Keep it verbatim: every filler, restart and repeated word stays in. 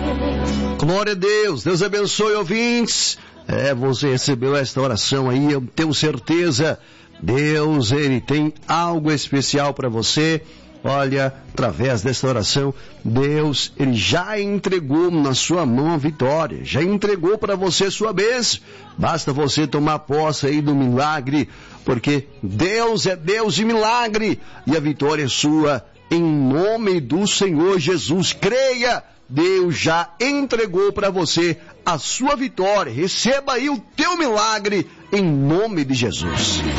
Glória a Deus, Deus abençoe, ouvintes. É, você recebeu esta oração aí, eu tenho certeza, Deus, Ele tem algo especial para você. Olha, através desta oração, Deus, Ele já entregou na sua mão a vitória, já entregou para você sua bênção. Basta você tomar posse aí do milagre, porque Deus é Deus de milagre, e a vitória é sua, em nome do Senhor Jesus. Creia, Deus já entregou para você a sua vitória. Receba aí o teu milagre, em nome de Jesus.